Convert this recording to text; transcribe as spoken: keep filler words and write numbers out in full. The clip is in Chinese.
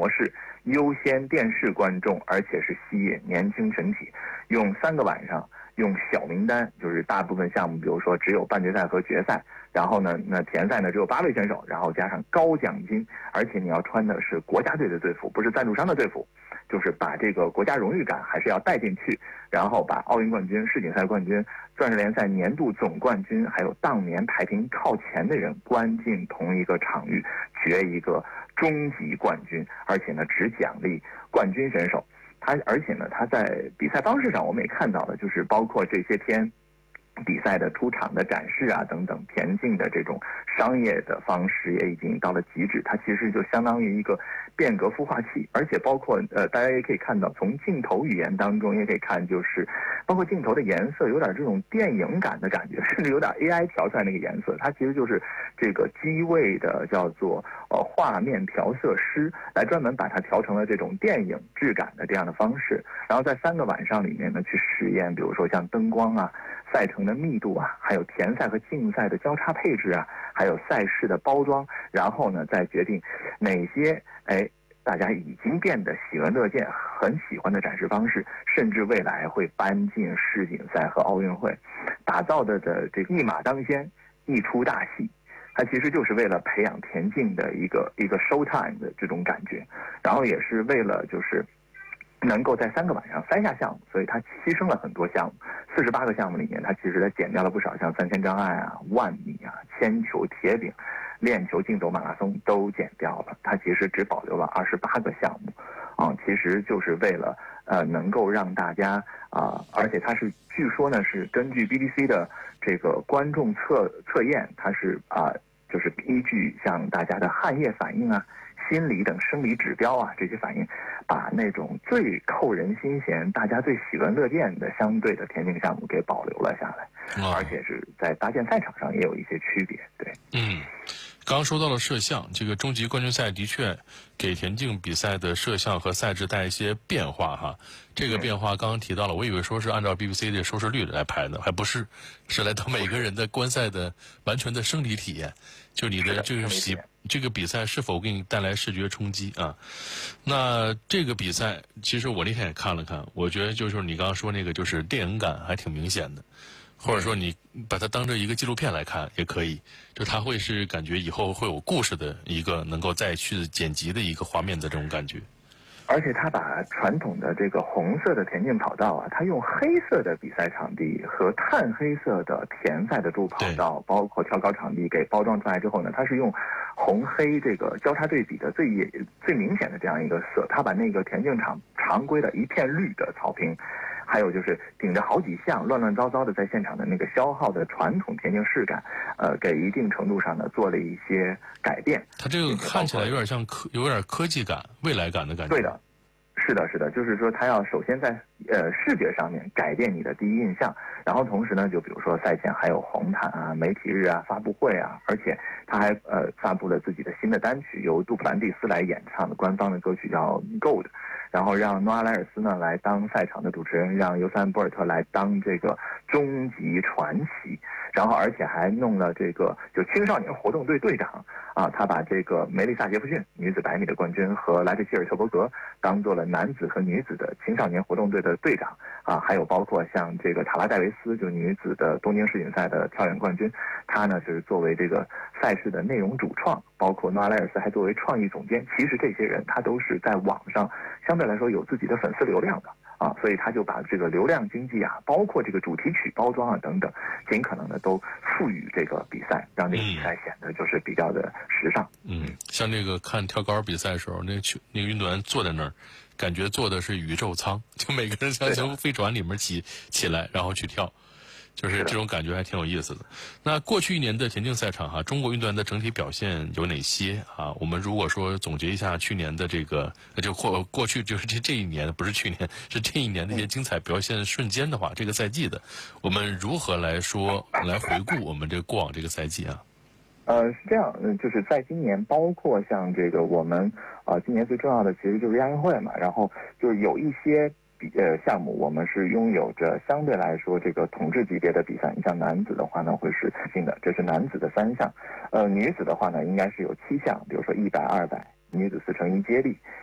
模式，优先电视观众，而且是吸引年轻群体，用三个晚上，用小名单，就是大部分项目，比如说只有半决赛和决赛，然后呢，那田赛呢只有八位选手，然后加上高奖金，而且你要穿的是国家队的队服，不是赞助商的队服，就是把这个国家荣誉感还是要带进去，然后把奥运冠军、世锦赛冠军、钻石联赛年度总冠军，还有当年排名靠前的人关进同一个场域，决一个终极冠军，而且呢只奖励冠军选手。他而且呢，他在比赛方式上我们也看到了，就是包括这些天比赛的出场的展示啊等等，田径的这种商业的方式也已经到了极致，它其实就相当于一个变革孵化器，而且包括呃，大家也可以看到，从镜头语言当中也可以看，就是包括镜头的颜色有点这种电影感的感觉，甚至有点 A I 调出来那个颜色，它其实就是这个机位的叫做呃画面调色师来专门把它调成了这种电影质感的这样的方式，然后在三个晚上里面呢去实验，比如说像灯光啊、赛程的密度啊，还有田赛和竞赛的交叉配置啊，还有赛事的包装，然后呢再决定哪些哎大家已经变得喜闻乐见、很喜欢的展示方式，甚至未来会搬进世锦赛和奥运会，打造的的这一马当先、一出大戏。它其实就是为了培养田径的一个一个 show time 的这种感觉，然后也是为了就是能够在三个晚上塞下项目，所以它牺牲了很多项目。四十八个项目里面，它其实它减掉了不少，像三千障碍啊、万米啊、铅球、铁饼、链球、竞走、马拉松都减掉了。它其实只保留了二十八个项目，啊、嗯，其实就是为了呃能够让大家啊、呃，而且它是据说呢是根据 B B C 的这个观众测测验，它是啊、呃、就是依据像大家的汗液反应啊、心理等生理指标啊这些反应，把那种最扣人心弦、大家最喜闻乐见的相对的田径项目给保留了下来， 哦、 而且是在搭建赛场上也有一些区别。对， 嗯，刚刚说到了摄像，这个终极冠军赛的确给田径比赛的摄像和赛制带一些变化哈。这个变化刚刚提到了，我以为说是按照 B B C 的收视率来排的，还不是，是来到每个人的观赛的完全的生理体验，就你的这个喜这个比赛是否给你带来视觉冲击啊？那这个比赛其实我那天也看了看，我觉得就是你刚刚说那个就是电影感还挺明显的。或者说你把它当成一个纪录片来看也可以，就它会是感觉以后会有故事的一个能够再去剪辑的一个画面的这种感觉。 而且他把传统的这个红色的田径跑道啊，他用黑色的比赛场地和炭黑色的田赛的主跑道，包括跳高场地给包装出来之后呢，他是用红黑这个交叉对比的最最明显的这样一个色，他把那个田径场常规的一片绿的草坪，还有就是顶着好几项乱乱糟糟的在现场的那个消耗的传统田径视感，呃，给一定程度上呢做了一些改变。 它这个看起来有点像科，有点科技感、未来感的感觉。 对的，是的，是的，就是说它要首先在呃视觉上面改变你的第一印象，然后同时呢，就比如说赛前还有红毯啊、媒体日啊、发布会啊，而且他还呃发布了自己的新的单曲，由杜普兰蒂斯来演唱的官方的歌曲叫《Gold》。然后让诺阿莱尔斯呢来当赛场的主持人，让尤塞恩博尔特来当这个终极传奇，然后而且还弄了这个就青少年活动队队长啊，他把这个梅丽萨杰弗逊女子百米的冠军和莱特希尔特伯格当做了男子和女子的青少年活动队的队长啊，还有包括像这个塔拉戴维斯就女子的东京世锦赛的跳远冠军，他呢就是作为这个赛事的内容主创，包括诺阿莱尔斯还作为创意总监，其实这些人他都是在网上相对来说有自己的粉丝流量的啊，所以他就把这个流量经济啊，包括这个主题曲包装啊等等，尽可能的都赋予这个比赛，让这个比赛显得就是比较的时尚。 嗯，像这个看跳高比赛的时候，那个那个运动员坐在那儿，感觉坐的是宇宙舱，就每个人像从飞船里面起起来，然后去跳。就是这种感觉还挺有意思的。那过去一年的田径赛场哈，中国运动员的整体表现有哪些啊？我们如果说总结一下去年的这个，就过过去就是这这一年，不是去年，是这一年的一些精彩表现瞬间的话，这个赛季的，我们如何来说来回顾我们这过往这个赛季啊？ 呃，是这样，嗯，就是在今年，包括像这个我们啊、呃，今年最重要的其实就是亚运会嘛，然后就是有一些。呃，项目我们是拥有着相对来说这个统治级别的比赛。你像男子的话呢，会是新的，这是男子的三项。呃，女子的话呢，应该是有七项，比如说一百、二百，女子四乘一接力，